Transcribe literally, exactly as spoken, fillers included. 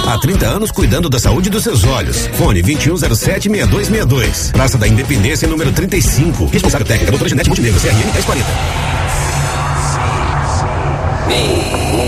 Há trinta anos cuidando da saúde dos seus olhos. Fone vinte e um zero sete, seis dois seis dois. Praça da Independência, número trinta e cinco. Responsável técnica, doutora Janete Montenegro, C R M dez quarenta.